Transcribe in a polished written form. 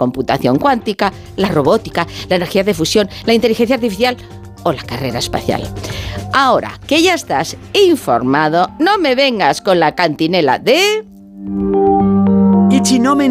computación cuántica, la robótica, la energía de fusión, la inteligencia artificial o la carrera espacial. Ahora que ya estás informado, no me vengas con la cantinela de... Ichi no me